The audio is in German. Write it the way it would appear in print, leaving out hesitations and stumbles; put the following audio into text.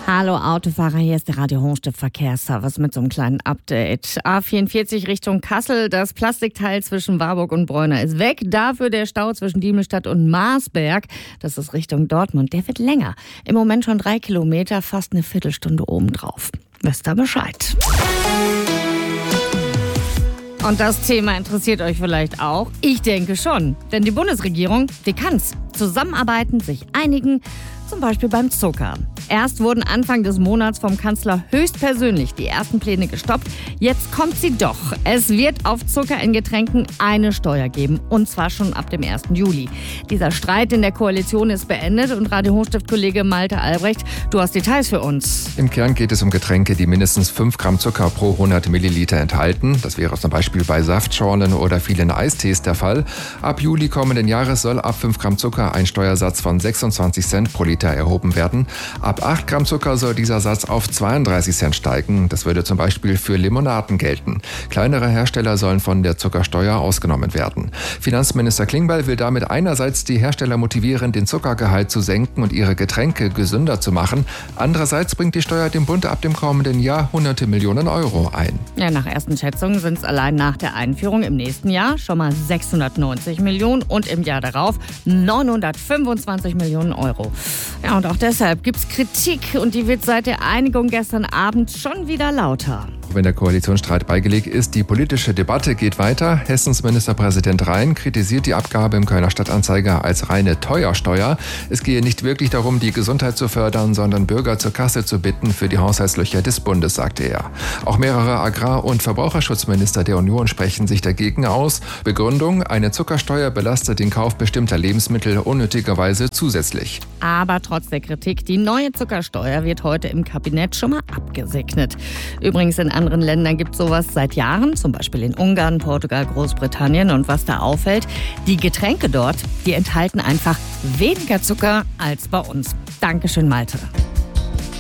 Hallo Autofahrer, hier ist der Radio Hochstift Verkehrsservice mit so einem kleinen Update. A44 Richtung Kassel, das Plastikteil zwischen Warburg und Bräuner ist weg. Dafür der Stau zwischen Diemelstadt und Marsberg, das ist Richtung Dortmund, der wird länger. Im Moment schon 3 Kilometer, fast eine Viertelstunde obendrauf. Wisst ihr Bescheid? Und das Thema interessiert euch vielleicht auch? Ich denke schon, denn die Bundesregierung, die kann's. Zusammenarbeiten, sich einigen, zum Beispiel beim Zucker. Erst wurden Anfang des Monats vom Kanzler höchstpersönlich die ersten Pläne gestoppt. Jetzt kommt sie doch. Es wird auf Zucker in Getränken eine Steuer geben. Und zwar schon ab dem 1. Juli. Dieser Streit in der Koalition ist beendet. Und Radio Hochstift-Kollege Malte Albrecht, du hast Details für uns. Im Kern geht es um Getränke, die mindestens 5 Gramm Zucker pro 100 Milliliter enthalten. Das wäre zum Beispiel bei Saftschorlen oder vielen Eistees der Fall. Ab Juli kommenden Jahres soll ab 5 Gramm Zucker ein Steuersatz von 26 Cent pro Liter erhoben werden. Ab 8 Gramm Zucker soll dieser Satz auf 32 Cent steigen. Das würde zum Beispiel für Limonaden gelten. Kleinere Hersteller sollen von der Zuckersteuer ausgenommen werden. Finanzminister Klingbeil will damit einerseits die Hersteller motivieren, den Zuckergehalt zu senken und ihre Getränke gesünder zu machen. Andererseits bringt die Steuer dem Bund ab dem kommenden Jahr hunderte Millionen Euro ein. Ja, nach ersten Schätzungen sind es allein nach der Einführung im nächsten Jahr schon mal 690 Millionen und im Jahr darauf 925 Millionen Euro. Ja, und auch deshalb gibt es Kritik und die wird seit der Einigung gestern Abend schon wieder lauter. Wenn der Koalitionsstreit beigelegt ist, die politische Debatte geht weiter. Hessens Ministerpräsident Rhein kritisiert die Abgabe im Kölner Stadtanzeiger als reine Teuersteuer. Es gehe nicht wirklich darum, die Gesundheit zu fördern, sondern Bürger zur Kasse zu bitten für die Haushaltslöcher des Bundes, sagte er. Auch mehrere Agrar- und Verbraucherschutzminister der Union sprechen sich dagegen aus. Begründung: eine Zuckersteuer belastet den Kauf bestimmter Lebensmittel unnötigerweise zusätzlich. Aber trotz der Kritik, die neue Zuckersteuer wird heute im Kabinett schon mal abgesegnet. Übrigens in anderen Ländern gibt es sowas seit Jahren, zum Beispiel in Ungarn, Portugal, Großbritannien. Und was da auffällt, die Getränke dort, die enthalten einfach weniger Zucker als bei uns. Dankeschön, Malte.